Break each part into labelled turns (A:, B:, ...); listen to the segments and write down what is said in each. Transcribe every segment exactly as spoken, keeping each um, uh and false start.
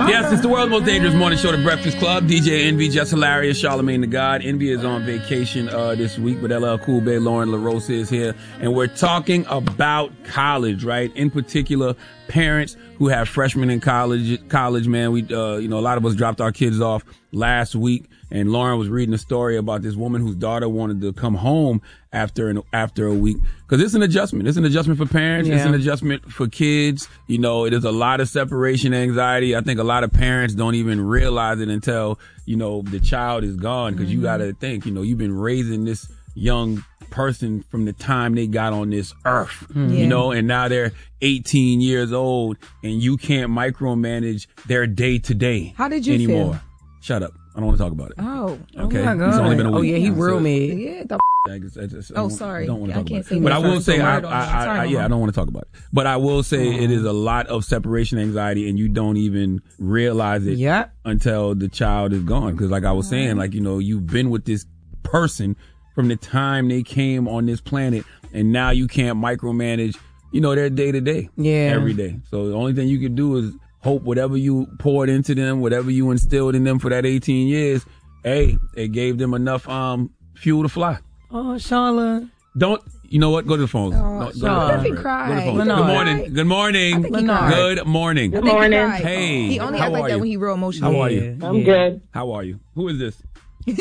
A: Yes, it's the world's most dangerous morning show, The Breakfast Club. D J Envy, just hilarious. Charlamagne the God. Envy is on vacation uh, this week, but L L Cool Bay, Lauren LaRosa is here. And we're talking about college, right? In particular, parents who have freshmen in college. College, man, we, uh, you know, a lot of us dropped our kids off last week. And Lauren was reading a story about this woman whose daughter wanted to come home after an, after a week. Cause it's an adjustment. It's an adjustment for parents. Yeah. It's an adjustment for kids. You know, it is a lot of separation anxiety. I think a lot of parents don't even realize it until, you know, the child is gone. Cause mm-hmm. you gotta think, you know, you've been raising this young person from the time they got on this earth, mm-hmm. you know, and now they're eighteen years old and you can't micromanage their day to day.
B: How did you
A: anymore.
B: feel?
A: Shut up. I don't want to talk about it.
B: Oh,
A: okay.
B: Oh my God.
A: It's only been a week.
B: Oh yeah, he real
A: so,
B: mid. Yeah. The
A: I just, I just, I
B: oh,
A: don't,
B: sorry.
A: I don't want to
B: I
A: talk
B: can't
A: about
B: say
A: it. But I will say, I, I, I, I, yeah, I don't want to talk about it. But I will say mm. it is a lot of separation anxiety, and you don't even realize it
B: yep.
A: until the child is gone. Because, like I was saying, like you know, you've been with this person from the time they came on this planet, and now you can't micromanage, you know, their day to day,
B: yeah,
A: every day. So the only thing you can do is hope whatever you poured into them, whatever you instilled in them for that eighteen years. Hey, it gave them enough um fuel to fly.
B: Oh, Charlotte.
A: Don't, you know what? Go to the phone.
B: Oh,
A: no,
B: Charlotte.
A: Go to the phone. Good morning. Good morning.
B: Good
A: morning.
C: Good morning.
A: Hey.
B: He only acts like that
A: you?
B: when he real emotional.
A: How are you?
C: I'm good.
A: How are you? Who is this?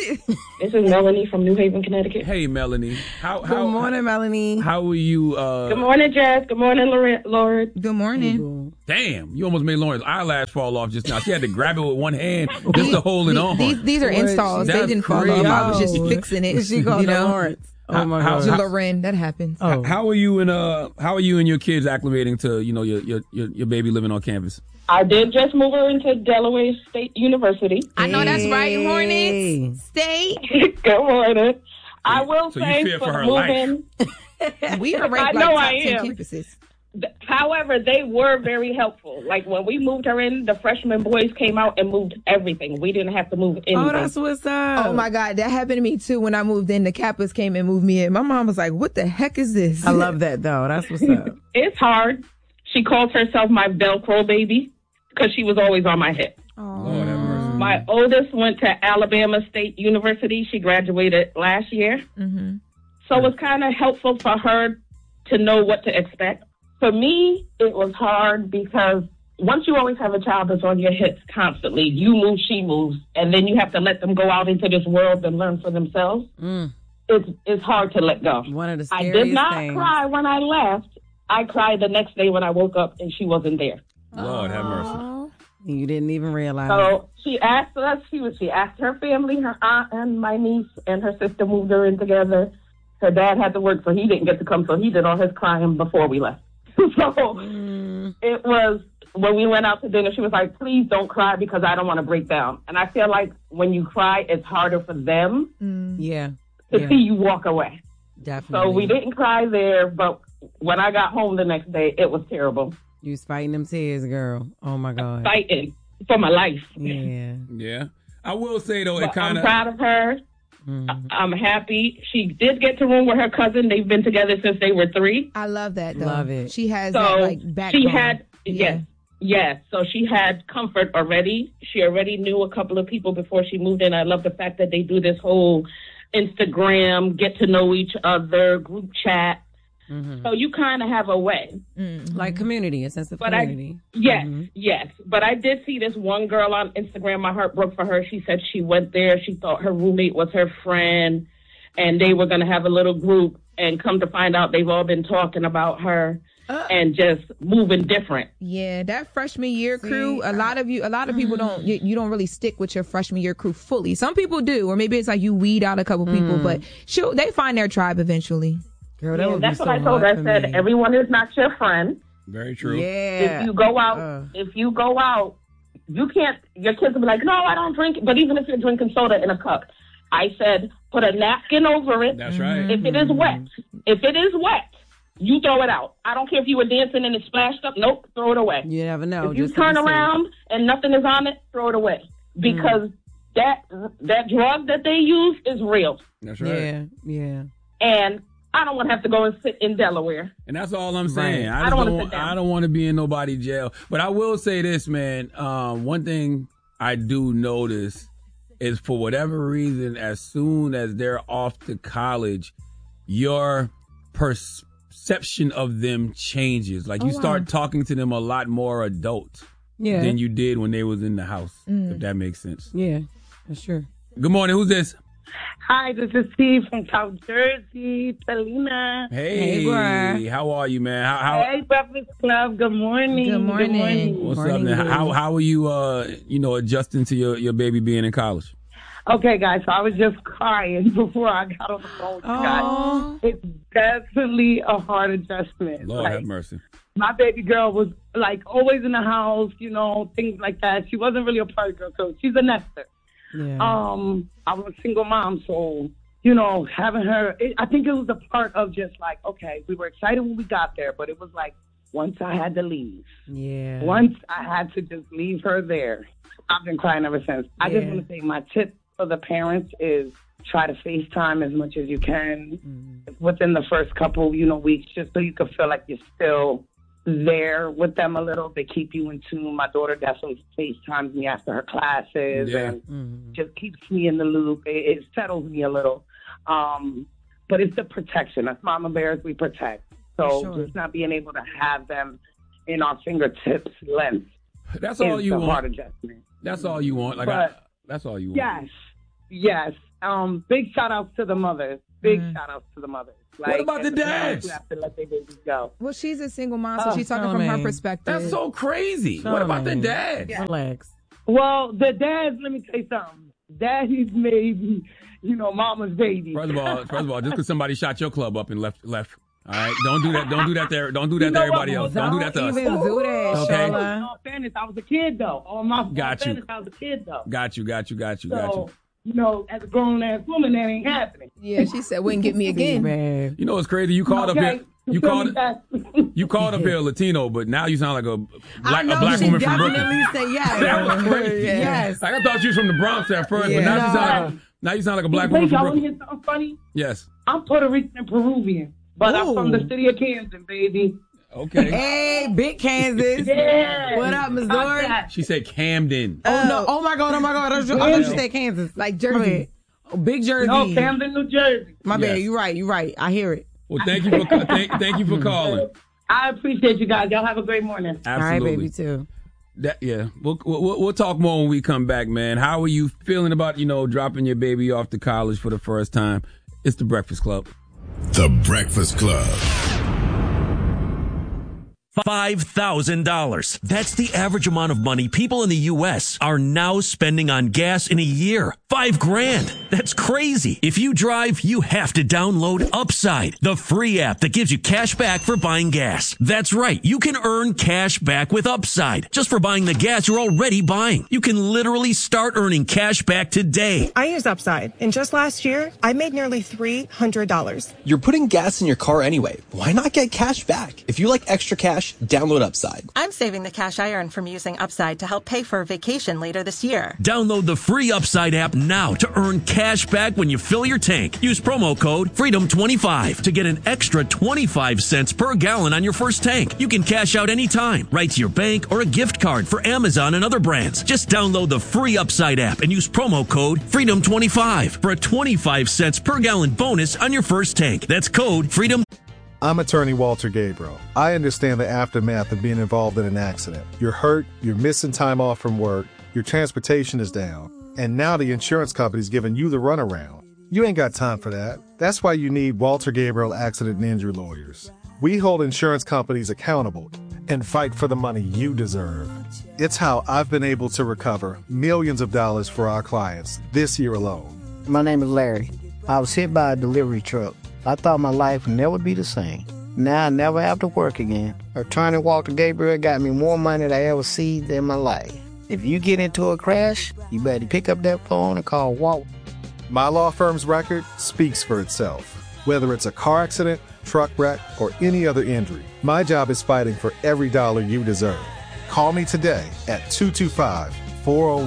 C: This is Melanie from New Haven, Connecticut.
A: Hey, Melanie. How? how
B: Good morning, Melanie.
A: How are you? Uh,
C: Good morning, Jess. Good morning, Lauren.
B: Good morning.
A: Damn, you almost made Lauren's eyelash fall off just now. She had to grab it with one hand just to hold it on.
B: These, these are installs. They didn't fall off. I was just fixing it.
D: She called
B: you know?
D: Lawrence.
B: Oh my God. To Loren, that happens.
A: Oh. How are you and uh? How are you and your kids acclimating to you know your your your, your baby living on campus?
C: I did just move her into Delaware State University.
B: I know that's right, Hornets State.
C: Good morning. I will
A: so
C: say
A: you fear
C: for,
A: for her
C: moving,
B: life. We are ranked
C: I know
B: like
C: I
B: top
C: am.
B: ten campuses.
C: However, they were very helpful. Like when we moved her in, the freshman boys came out and moved everything. We didn't have to move anything.
D: Oh, that's what's up.
B: Oh my God, that happened to me too when I moved in. The Kappas came and moved me in. My mom was like, "What the heck is this?"
D: I love that though. That's what's up.
C: It's hard. She calls herself my Velcro baby because she was always on my hip.
A: Lord have mercy.
C: My oldest went to Alabama State University. She graduated last year.
B: Mm-hmm.
C: So it was kind of helpful for her to know what to expect. For me, it was hard because once you always have a child that's on your hips constantly, you move, she moves, and then you have to let them go out into this world and learn for themselves.
D: Mm.
C: It's it's hard to let go.
D: One of the
C: I
D: scariest
C: did not
D: things.
C: cry when I left. I cried the next day when I woke up and she wasn't there.
A: Lord have mercy.
D: You didn't even realize.
C: So she asked us, she was, she asked her family, her aunt and my niece and her sister moved her in together. Her dad had to work, so he didn't get to come, so he did all his crying before we left. So
D: mm.
C: it was, when we went out to dinner, she was like, please don't cry because I don't want to break down. And I feel like when you cry, it's harder for them
B: mm.
D: yeah.
C: to
D: yeah.
C: see you walk away.
D: Definitely.
C: So we didn't cry there, but when I got home the next day, it was terrible.
D: You was fighting them tears, girl. Oh, my God.
C: Fighting for my life.
D: Yeah.
A: Yeah. I will say, though,
C: But
A: it kind
C: I'm
A: of...
C: proud of her.
D: Mm-hmm.
C: I'm happy. She did get to room with her cousin. They've been together since they were three.
B: I love that, though.
D: Love it.
B: She has
C: So
B: that, like, backbone.
C: she had,
B: Yeah.
C: yes, yes. So she had comfort already. She already knew a couple of people before she moved in. I love the fact that they do this whole Instagram, get to know each other, group chat.
D: Mm-hmm.
C: So you kind of have a way.
B: Mm-hmm.
D: Like community, a sense of
C: But
D: community.
C: I, yes,
D: Mm-hmm.
C: yes. But I did see this one girl on Instagram. My heart broke for her. She said she went there. She thought her roommate was her friend, and they were going to have a little group. And come to find out, they've all been talking about her
B: Uh,
C: and just moving different.
B: Yeah, that freshman year crew, a lot of you, a lot of people don't, you, you don't really stick with your freshman year crew fully. Some people do, or maybe it's like you weed out a couple people, but she'll, they find their tribe eventually.
D: Girl, that
C: Yeah,
D: would
C: that's
D: be
C: what
D: so
C: I told her.
D: hard
C: I
D: for
C: said,
D: me.
C: everyone is not your friend.
A: Very true.
D: Yeah.
C: If you go out,
D: Uh.
C: if you go out, you can't, your kids will be like, no, I don't drink. But even if you're drinking soda in a cup, I said, put a napkin over it.
A: That's right.
C: If it is wet, if it is wet, you throw it out. I don't care if you were dancing and it splashed up. Nope, throw it away.
D: You never know.
C: If you
D: just to
C: turn
D: be safe.
C: around and nothing is on it, throw it away. Because that that drug that they use is real.
A: That's right.
D: Yeah, yeah.
C: And I don't want to have to go and sit in Delaware.
A: And that's all I'm saying.
C: Right.
A: I,
C: I don't
A: don't
C: want to sit down.
A: I don't want to be in nobody's jail. But I will say this, man. Um, one thing I do notice is for whatever reason, as soon as they're off to college, your perception of them changes. Like you
B: Oh,
A: start
B: wow.
A: talking to them a lot more adult
D: Yeah.
A: than you did when they was in the house,
B: Mm.
A: if that makes sense.
D: Yeah, that's true.
A: Good morning. Who's this?
C: Hi, this is Steve from South Jersey, Selena.
A: Hey,
D: Hey, bruh.
A: how are you, man? How, how
C: Hey, Breakfast Club. Good morning.
B: Good morning.
A: what's
D: Morning,
A: up, man?
D: boo.
A: How how are you, uh, you know, adjusting to your, your baby being in college?
C: Okay, guys, so I was just crying before I got on the phone with you guys.
B: Oh,
C: It's definitely a hard adjustment.
A: Lord
C: Like,
A: have mercy.
C: my baby girl was, like, always in the house, you know, things like that. She wasn't really a party girl, so she's a nester.
D: Yeah.
C: Um, I was a single mom, so, you know, having her, it, I think it was a part of just like, okay, we were excited when we got there, but it was like, once I had to leave,
D: yeah.
C: once I had to just leave her there, I've been crying ever since. I just
D: Yeah.
C: want to say my tip for the parents is try to FaceTime as much as you can
D: Mm-hmm.
C: within the first couple, you know, weeks, just so you can feel like you're still there with them a little. They keep you in tune. My daughter definitely FaceTimes me after her classes
A: Yeah.
C: and
D: Mhm.
C: just keeps me in the loop. It, it settles me a little. Um, but it's the protection. As mama bears, we protect. So
D: Sure.
C: just not being able to have them in our fingertips length
A: That's
C: is
A: all you
C: the hard
A: want.
C: adjustment.
A: That's all you want. Like, I,
C: But-
A: that's all you want.
C: Yes, yes. Um, big shout outs to the mothers. Big
B: Mm.
C: shout outs to the mothers.
A: What about the
C: and parents
A: dads?
C: who have to let their babies go.
B: well, she's a single mom, so
C: Oh,
B: she's talking from her
D: Charlamagne.
B: perspective.
A: That's so crazy. What about the
D: Charlamagne.
A: dads?
D: Relax.
C: Well, the dads, let me tell you something. Daddy's maybe, you know, mama's baby.
A: First of all, first of all, just because somebody shot your club up and left, left. All right, don't do that. Don't do that there. Don't do that
C: You
A: to
C: know
A: everybody
C: what?
A: else. Don't do that to us.
D: even do that,
A: Okay.
C: In
D: Shola.
C: all fairness, I was a kid though. All my all
A: Got you.
C: fairness, I was a kid though.
A: Got you. Got you. Got you. Got
C: So,
A: you.
C: you know, as a grown ass woman, that ain't happening.
B: Yeah, she said, wouldn't get me again.
D: Man.
A: You know what's crazy? You called up
C: Okay?
A: here. You
C: feel
A: called.
C: me back?
A: You called up here Latino, but now you sound like a
D: I
A: black,
D: know
A: a black
D: she
A: woman from
D: definitely
A: Brooklyn.
D: said yes.
A: That was crazy.
D: Yes.
A: Like I thought you was from the Bronx at first,
B: Yeah.
A: but now you
D: No.
A: sound like now you sound like a black
C: Wait,
A: woman from
C: y'all want to
A: Brooklyn.
C: hear something funny?
A: Yes.
C: I'm Puerto Rican and Peruvian, but I'm from the
D: Ooh.
C: city of Kansas, baby.
A: Okay.
D: Hey, big Kansas.
C: Yeah.
D: What up, Missouri?
C: Contact.
A: She said Camden.
D: Oh, no. Oh, my God. Oh, my God. I thought you- I thought you said Kansas.
B: Like
D: Go
B: Jersey.
D: ahead. Oh, big Jersey.
C: No, Camden, New Jersey.
D: My
A: Yes.
D: bad. You're right. You're right. I hear it.
A: Well, thank you for thank, thank you for calling.
C: I appreciate you guys. Y'all have a great morning.
D: All right,
A: Absolutely.
D: baby, too.
A: That, yeah, we'll, we'll we'll talk more when we come back, man. How are you feeling about, you know, dropping your baby off to college for the first time? It's the Breakfast Club.
E: The Breakfast Club.
F: five thousand dollars. That's the average amount of money people in the U S are now spending on gas in a year. Five grand. That's crazy. If you drive, you have to download Upside, the free app that gives you cash back for buying gas. That's right. You can earn cash back with Upside just for buying the gas you're already buying. You can literally start earning cash back today.
G: I use Upside, and just last year, I made nearly three hundred dollars.
H: You're putting gas in your car anyway. Why not get cash back? If you like extra cash, download Upside.
I: I'm saving the cash I earn from using Upside to help pay for a vacation later this year.
F: Download the free Upside app now to earn cash back when you fill your tank. Use promo code freedom twenty-five to get an extra twenty-five cents per gallon on your first tank. You can cash out anytime, right to your bank or a gift card for Amazon and other brands. Just download the free Upside app and use promo code freedom twenty-five for a twenty-five cents per gallon bonus on your first tank. That's code freedom.
J: I'm attorney Walter Gabriel. I understand the aftermath of being involved in an accident. You're hurt, you're missing time off from work, your transportation is down, and now the insurance company's giving you the runaround. You ain't got time for that. That's why you need Walter Gabriel Accident and Injury Lawyers. We hold insurance companies accountable and fight for the money you deserve. It's how I've been able to recover millions of dollars for our clients this year alone.
K: My name is Larry. I was hit by a delivery truck. I thought my life would never be the same. Now I never have to work again. Attorney Walter Gabriel got me more money than I ever seen in my life. If you get into a crash, you better pick up that phone and call Walt.
J: My law firm's record speaks for itself. Whether it's a car accident, truck wreck, or any other injury, my job is fighting for every dollar you deserve. Call me today at two two five, four oh one,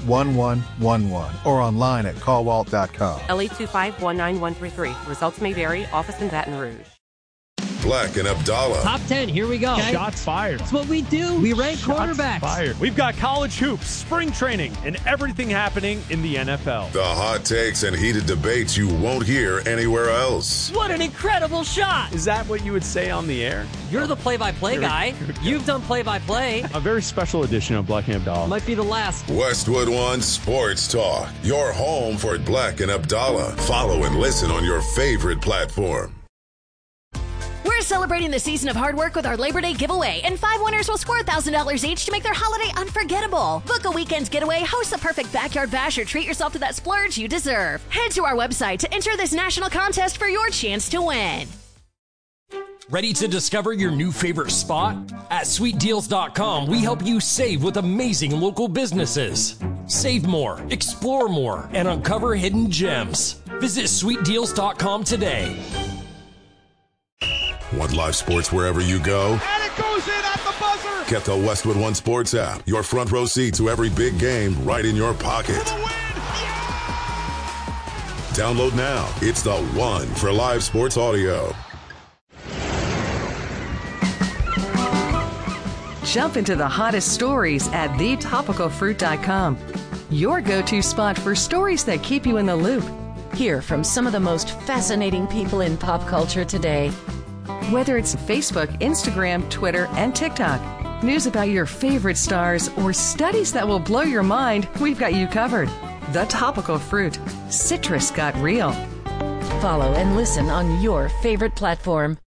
J: one one one one or online at call walt dot com.
L: L eight two five one nine one three three. Results may vary. Office in Baton Rouge.
E: Black and Abdallah.
M: Top ten, here we go.
N: Okay. Shots fired.
M: That's what we do. We rank
N: Shots
M: quarterbacks.
N: Fired. We've got college hoops, spring training, and everything happening in the N F L.
E: The hot takes and heated debates you won't hear anywhere else.
M: What an incredible shot.
N: Is that what you would say on the air?
M: You're the play-by-play guy. You've done play-by-play.
N: A very special edition of Black and Abdallah.
M: Might be the last.
E: Westwood One Sports Talk. Your home for Black and Abdallah. Follow and listen on your favorite platform.
O: We're celebrating the season of hard work with our Labor Day giveaway, and five winners will score one thousand dollars each to make their holiday unforgettable. Book a weekend getaway, host the perfect backyard bash, or treat yourself to that splurge you deserve. Head to our website to enter this national contest for your chance to win.
P: Ready to discover your new favorite spot? At sweet deals dot com, we help you save with amazing local businesses. Save more, explore more, and uncover hidden gems. Visit sweet deals dot com today.
E: Want live sports wherever you go?
Q: And it goes in at the buzzer!
E: Get the Westwood One Sports app. Your front row seat to every big game right in your pocket. Download now. It's the one for live sports audio.
R: Jump into the hottest stories at the topical fruit dot com. Your go-to spot for stories that keep you in the loop.
S: Hear from some of the most fascinating people in pop culture today.
R: Whether it's Facebook, Instagram, Twitter, and TikTok, news about your favorite stars, or studies that will blow your mind, we've got you covered. The Topical Fruit. Citrus got real.
S: Follow and listen on your favorite platform.